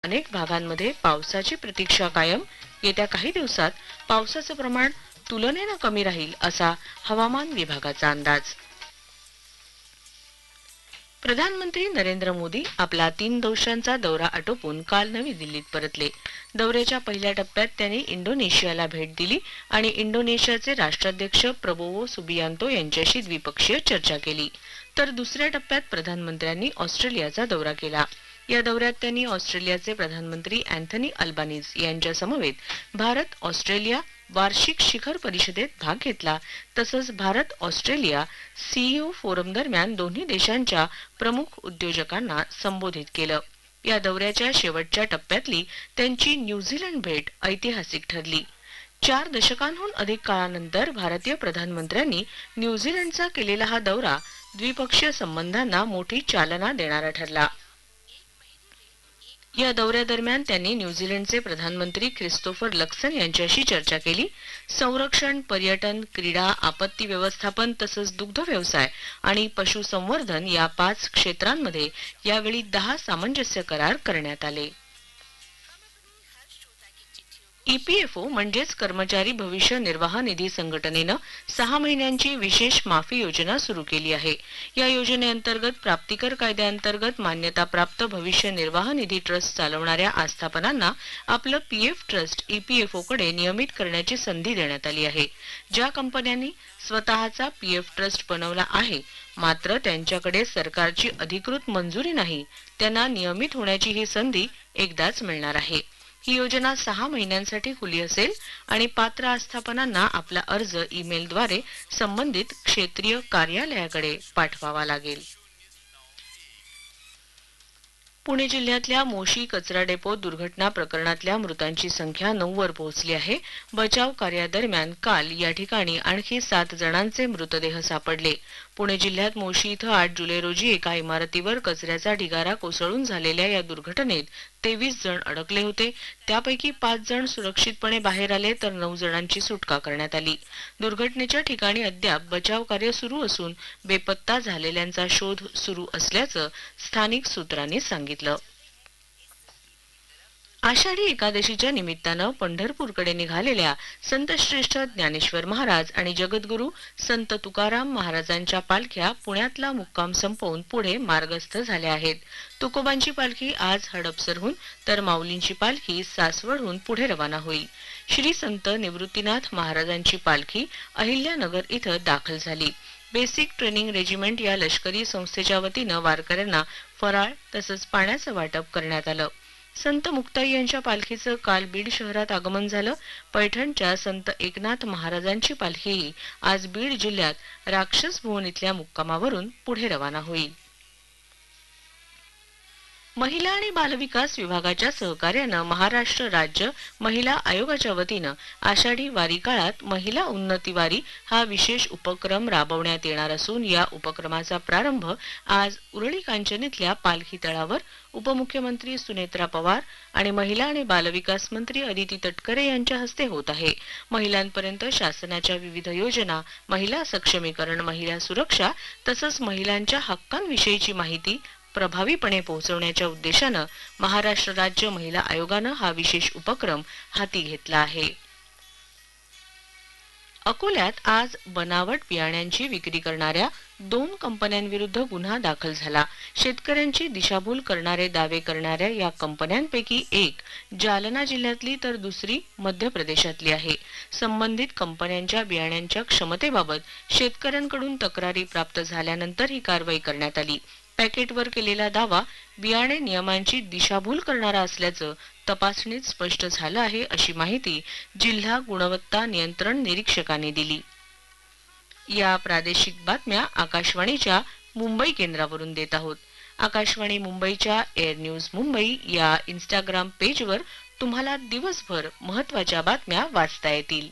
अनेक भागांमध्ये पावसाची प्रतीक्षा कायम. येत्या काही दिवसात पावसाचं प्रमाण तुलनेनं कमी राहील असा हवामान विभागाचा अंदाज. प्रधानमंत्री नरेंद्र मोदी आपला 3 दिवसांचा दौरा आटोपून काल नवी दिल्लीत परतले. दौऱ्याच्या पहिल्या टप्प्यात त्यांनी इंडोनेशियाला भेट दिली आणि इंडोनेशियाचे राष्ट्राध्यक्ष प्रबोवो सुबियांतो यांच्याशी द्विपक्षीय चर्चा केली. तर दुसऱ्या टप्प्यात प्रधानमंत्र्यांनी ऑस्ट्रेलियाचा दौरा केला. या दौऱ्यात त्यांनी ऑस्ट्रेलियाचे प्रधानमंत्री अँथनी अल्बानीज यांच्या समवेत भारत ऑस्ट्रेलिया वार्षिक शिखर परिषदेत भाग घेतला. तसंच भारत ऑस्ट्रेलिया सीईओ फोरम दरम्यान दोन्ही देशांच्या प्रमुख उद्योजकांना संबोधित केलं. या दौऱ्याच्या शेवटच्या टप्प्यातली त्यांची न्यूझीलंड भेट ऐतिहासिक ठरली. 4 दशकांहून अधिक काळानंतर भारतीय प्रधानमंत्र्यांनी न्यूझीलंडचा केलेला हा दौरा द्विपक्षीय संबंधांना मोठी चालना देणारा ठरला. या दौऱ्यादरम्यान त्यांनी न्यूझीलंडचे प्रधानमंत्री ख्रिस्तोफर लक्सन यांच्याशी चर्चा केली. संरक्षण, पर्यटन, क्रीडा, आपत्ती व्यवस्थापन तसंच दुग्ध व्यवसाय आणि पशुसंवर्धन या 5 क्षेत्रांमध्ये यावेळी 10 सामंजस्य करार करण्यात आले. ईपीएफओ म्हणजेच कर्मचारी भविष्य निर्वाह निधी संघटनेनं 6 महिन्यांची विशेष माफी योजना सुरू केली आहे. या योजनेअंतर्गत प्राप्तिकर कायद्याअंतर्गत मान्यताप्राप्त भविष्य निर्वाह निधी ट्रस्ट चालवणाऱ्या आस्थापनांना आपलं पीएफ ट्रस्ट ईपीएफओकडे नियमित करण्याची संधी देण्यात आली आहे. ज्या कंपन्यांनी स्वतःचा पीएफ ट्रस्ट बनवला आहे मात्र त्यांच्याकडे सरकारची अधिकृत मंजुरी नाही, त्यांना नियमित होण्याची ही संधी एकदाच मिळणार आहे. ही योजना 6 महिन्यांसाठी खुली असेल आणि पात्र आस्थापनांना आपला अर्ज ईमेलद्वारे संबंधित क्षेत्रीय कार्यालयाकडे पाठवावा लागेल. पुणे जिल्ह्यातल्या मोशी कचरा डेपो दुर्घटना प्रकरणातल्या मृतांची संख्या 9 वर पोहोचली आहे. बचाव कार्यादरम्यान काल या ठिकाणी आणखी 7 जणांचे मृतदेह सापडले. पुणे जिल्ह्यात मोशी इथं 8 जुलै रोजी एका इमारतीवर कचऱ्याचा ढिगारा कोसळून झालेल्या या दुर्घटनेत 23 जण अडकले होते. त्यापैकी 5 जण सुरक्षितपणे बाहेर आले तर 9 जणांची सुटका करण्यात आली. दुर्घटनेच्या ठिकाणी अद्याप बचाव कार्य सुरू असून बेपत्ता झालेल्यांचा शोध सुरू असल्याचं स्थानिक सूत्रांनी सांगितलं. आषाढी एकादशीच्या निमित्तानं पंढरपूरकडे निघालेल्या संतश्रेष्ठ ज्ञानेश्वर महाराज आणि जगद्गुरू संत तुकाराम महाराजांच्या पालख्या पुण्यातला मुक्काम संपवून पुढे मार्गस्थ झाल्या आहेत. तुकोबांची पालखी आज हडपसरहून तर माऊलींची पालखी सासवडहून पुढे रवाना होईल. श्री संत निवृत्तीनाथ महाराजांची पालखी अहिल्यानगर इथं दाखल झाली. बेसिक ट्रेनिंग रेजिमेंट या लष्करी संस्थेच्या वतीनं वारकऱ्यांना फराळ तसंच पाण्याचं वाटप करण्यात आलं. संत मुक्ताई यांच्या पालखीचं काल बीड शहरात आगमन झालं. पैठणच्या संत एकनाथ महाराजांची पालखीही आज बीड जिल्ह्यात राक्षस भुवन इथल्या मुक्कामावरून पुढे रवाना होईल. महिला आणि बालविकास विभागाच्या सहकार्यानं महाराष्ट्र राज्य महिला आयोगाच्या वतीनं आषाढी वारी काळात महिला उन्नती वारी हा विशेष उपक्रम राबवण्यात येणार असून या उपक्रमाचा प्रारंभ आज उरळी कांचन इथल्या पालखी तळावर उपमुख्यमंत्री सुनेत्रा पवार आणि महिला आणि बालविकास मंत्री अदिती तटकरे यांच्या हस्ते होत आहे. महिलांपर्यंत शासनाच्या विविध योजना, महिला सक्षमीकरण, महिला सुरक्षा तसंच महिलांच्या हक्कांविषयीची माहिती प्रभावीपणे पोहोचवण्याच्या उद्देशानं महाराष्ट्र राज्य महिला आयोगानं हा विशेष उपक्रम हाती घेतला आहे. अकोल्यात आज बनावट बियाण्यांची विक्री करणाऱ्या 2 कंपन्यांविरुद्ध गुन्हा दाखल झाला. शेतकऱ्यांची दिशाभूल करणारे दावे करणाऱ्या या कंपन्यांपैकी एक जालना जिल्ह्यातली तर दुसरी मध्य प्रदेशातली आहे. संबंधित कंपन्यांच्या बियाण्यांच्या क्षमतेबाबत शेतकऱ्यांकडून तक्रारी प्राप्त झाल्यानंतर ही कारवाई करण्यात आली. पॅकेटवर केलेला दावा बियाणे नियमांची दिशाभूल करणारा असल्याचं तपासणीत स्पष्ट झालं आहे अशी माहिती जिल्हा गुणवत्ता नियंत्रण निरीक्षकांनी दिली. या प्रादेशिक बातम्या आकाशवाणीच्या मुंबई केंद्रावरून देत आहोत. आकाशवाणी मुंबईच्या एअर न्यूज मुंबई या इंस्टाग्राम पेजवर तुम्हाला दिवसभर महत्त्वाच्या बातम्या वाचता येतील.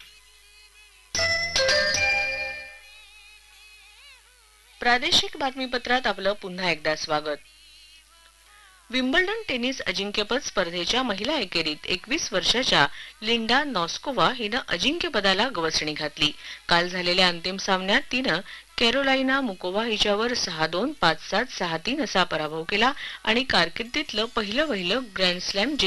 प्रादेशिक बातमीपत्रात आपलं पुन्हा एकदा स्वागत. विम्बल्डन टेनिस अजिंक्यपद स्पर्धेच्या महिला एकेरीत 21 वर्षाच्या लिंडा नॉस्कोवा हिनं अजिंक्यपदाला गवसणी घातली. काल झालेल्या अंतिम सामन्यात तिनं कॅरोलाइना मुकोवा हिच्यावर 6-2, 5-7, 6-3 असा पराभव केला आणि कारकिर्दीतलं पहिलं ग्रँड स्लॅम